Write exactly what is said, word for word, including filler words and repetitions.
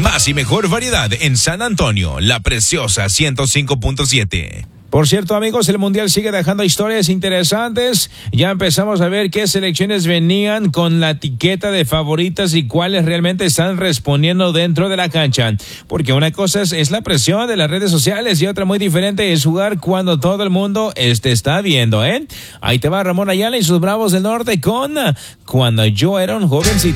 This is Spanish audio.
Más y mejor variedad en San Antonio, La Preciosa ciento cinco punto siete. Por cierto, amigos, el Mundial sigue dejando historias interesantes. Ya empezamos a ver qué selecciones venían con la etiqueta de favoritas y cuáles realmente están respondiendo dentro de la cancha. Porque una cosa es, es la presión de las redes sociales y otra muy diferente es jugar cuando todo el mundo te está viendo, ¿eh? Ahí te va Ramón Ayala y sus Bravos del Norte con Cuando yo era un jovencito.